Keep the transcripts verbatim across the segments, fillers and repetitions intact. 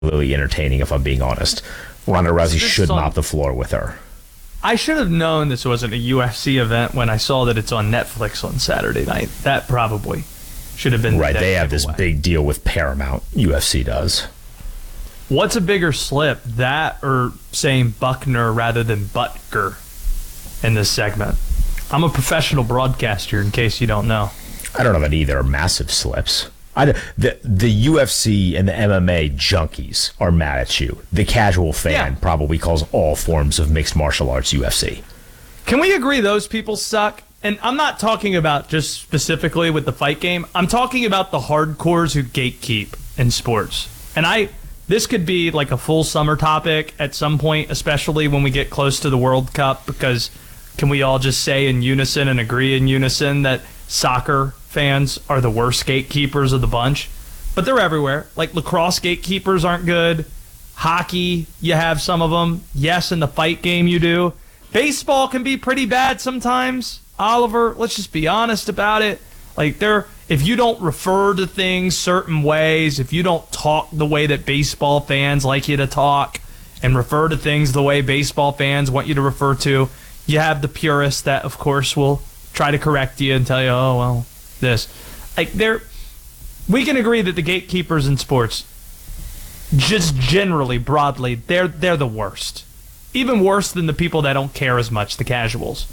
particularly entertaining, if I'm being honest. Ronda Rousey should on, mop the floor with her. I should have known this wasn't a U F C event when I saw that it's on Netflix on Saturday night. That probably should have been right. They have this away. big deal with Paramount. U F C does. What's a bigger slip, that or saying Buckner rather than Butker in this segment? I'm a professional broadcaster, in case you don't know. I don't know that either are massive slips. I, the, the U F C and the M M A junkies are mad at you. The casual fan yeah. probably calls all forms of mixed martial arts U F C. Can we agree those people suck? And I'm not talking about just specifically with the fight game. I'm talking about the hardcores who gatekeep in sports. And I... This could be like a full summer topic at some point, especially when we get close to the World Cup, because can we all just say in unison and agree in unison that soccer fans are the worst gatekeepers of the bunch? But they're everywhere. Like lacrosse gatekeepers aren't good. Hockey, you have some of them. Yes, in the fight game you do. Baseball can be pretty bad sometimes. Oliver, let's just be honest about it. Like they're... If you don't refer to things certain ways, if you don't talk the way that baseball fans like you to talk and refer to things the way baseball fans want you to refer to, you have the purists that, of course, will try to correct you and tell you, oh, well, this. Like, they're, we can agree that the gatekeepers in sports, just generally, broadly, they're, they're the worst. Even worse than the people that don't care as much, the casuals.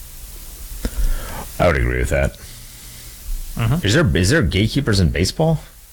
I would agree with that. Mm-hmm. Is there is there gatekeepers in baseball?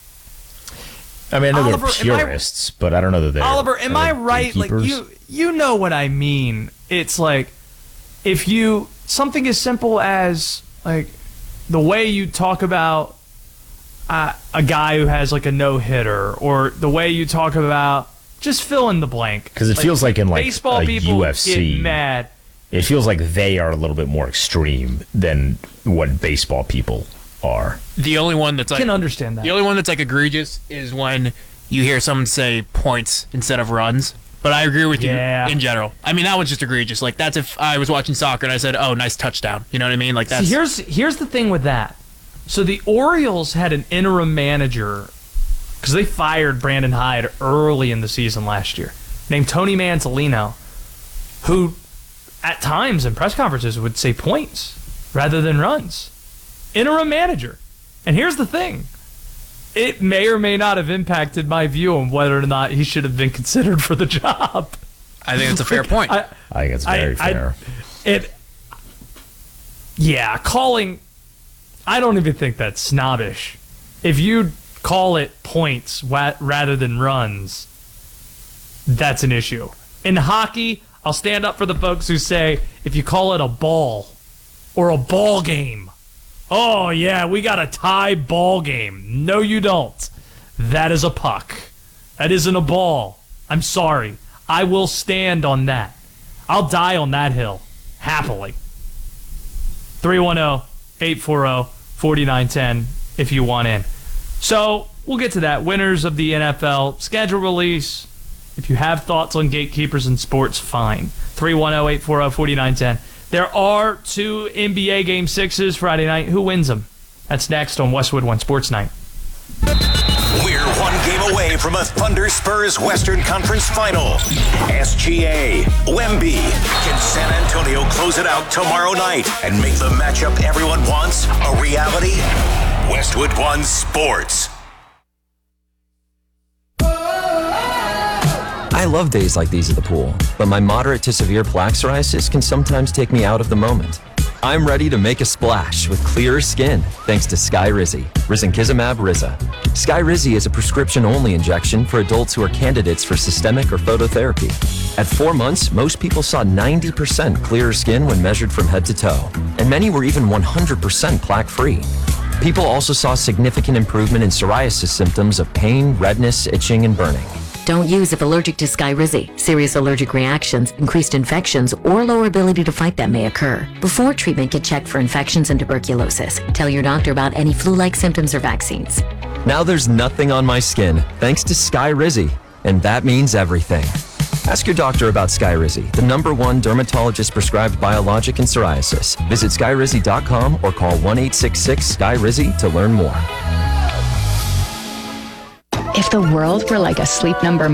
I mean, I know Oliver, they're purists, I, but I don't know that they're. Oliver, am I right? Like you, you know what I mean. It's like if you something as simple as like the way you talk about uh, a guy who has like a no hitter, or the way you talk about just fill in the blank. Because it like, feels like in like baseball a people U F C, get mad. It feels like they are a little bit more extreme than what baseball people are. The only one that's like, I can understand that. The only one that's like egregious is when you hear someone say points instead of runs. But I agree with yeah. you in general. I mean, that one's just egregious. Like that's if I was watching soccer and I said, "Oh, nice touchdown." You know what I mean? Like that's. See, here's here's the thing with that. So the Orioles had an interim manager because they fired Brandon Hyde early in the season last year, named Tony Manzolino, who at times in press conferences would say points rather than runs. Interim manager. And here's the thing. It may or may not have impacted my view on whether or not he should have been considered for the job. I think it's a fair point. I, I think it's very I, fair. I, it, yeah, calling... I don't even think that's snobbish. If you call it points wa- rather than runs, that's an issue. In hockey, I'll stand up for the folks who say if you call it a ball or a ball game, oh, yeah, we got a tie ball game. No, you don't. That is a puck. That isn't a ball. I'm sorry. I will stand on that. I'll die on that hill. Happily. three one zero, eight four zero, four nine one zero if you want in. So, we'll get to that. Winners of the N F L schedule release. If you have thoughts on gatekeepers in sports, fine. three one zero, eight four zero, four nine one zero. There are two N B A Game sixes Friday night. Who wins them? That's next on Westwood One Sports Night. We're one game away from a Thunder Spurs Western Conference Final. S G A, Wemby. Can San Antonio close it out tomorrow night and make the matchup everyone wants a reality? Westwood One Sports. I love days like these at the pool, but my moderate to severe plaque psoriasis can sometimes take me out of the moment. I'm ready to make a splash with clearer skin thanks to Skyrizi, Risankizumab Riza. Skyrizi is a prescription-only injection for adults who are candidates for systemic or phototherapy. At four months, most people saw ninety percent clearer skin when measured from head to toe, and many were even one hundred percent plaque-free. People also saw significant improvement in psoriasis symptoms of pain, redness, itching, and burning. Don't use if allergic to Skyrizi. Serious allergic reactions, increased infections, or lower ability to fight them may occur. Before treatment, get checked for infections and tuberculosis. Tell your doctor about any flu-like symptoms or vaccines. Now there's nothing on my skin thanks to Skyrizi, and that means everything. Ask your doctor about Skyrizi, the number one dermatologist-prescribed biologic in psoriasis. Visit skyrizi dot com or call one eight six six, S K Y R I Z I to learn more. If the the world were like a Sleep Number